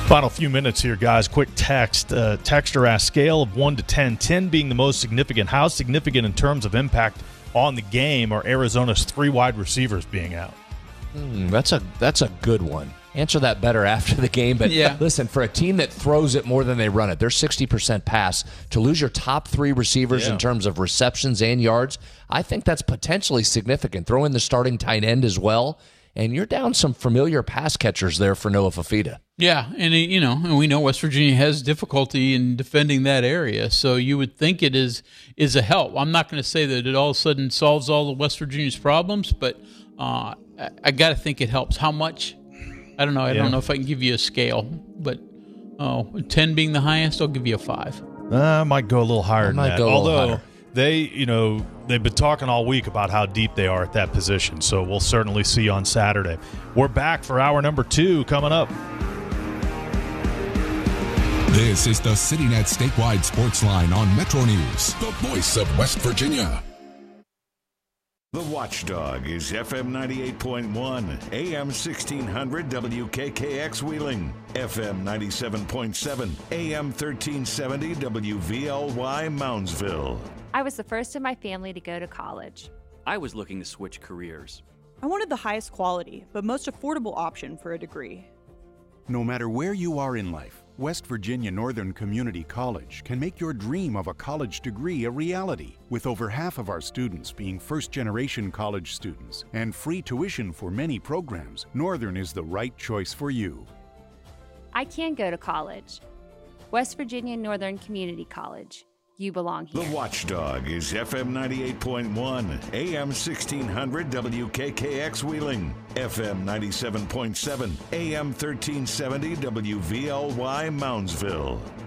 Final few minutes here, guys. Quick text. Texter asks, scale of 1 to 10, 10 being the most significant. How significant in terms of impact on the game are Arizona's 3 wide receivers being out? That's a good one. Answer that better after the game. But listen, for a team that throws it more than they run it, they're 60% pass. To lose your top 3 receivers in terms of receptions and yards, I think that's potentially significant. Throw in the starting tight end as well, and you're down some familiar pass catchers there for Noah Fifita. Yeah, and we know West Virginia has difficulty in defending that area, so you would think it is a help. I'm not going to say that it all of a sudden solves all of West Virginia's problems, but I got to think it helps. How much? I don't know. I don't know if I can give you a scale, but 10 being the highest, I'll give you a 5. I might go a little higher than that. Although they've been talking all week about how deep they are at that position, so we'll certainly see on Saturday. We're back for hour number 2 coming up. This is the CityNet Statewide Sports Line on Metro News, the voice of West Virginia. The Watchdog is FM 98.1, AM 1600 WKKX Wheeling, FM 97.7, AM 1370 WVLY Moundsville. I was the first in my family to go to college. I was looking to switch careers. I wanted the highest quality, but most affordable option for a degree. No matter where you are in life, West Virginia Northern Community College can make your dream of a college degree a reality. With over half of our students being first-generation college students and free tuition for many programs, Northern is the right choice for you. I can go to college. West Virginia Northern Community College. You belong here. The Watchdog is FM 98.1, AM 1600 WKKX Wheeling, FM 97.7, AM 1370 WVLY Moundsville.